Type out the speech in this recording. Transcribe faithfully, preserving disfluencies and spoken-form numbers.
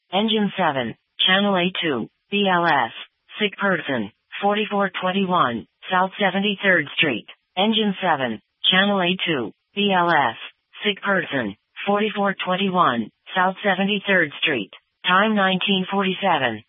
Engine seven, Channel A two, B L S, sick person, forty-four twenty-one, South seventy-third Street. Engine seven, Channel A two, B L S, sick person, forty-four twenty-one, South seventy-third Street. Time nineteen forty-seven.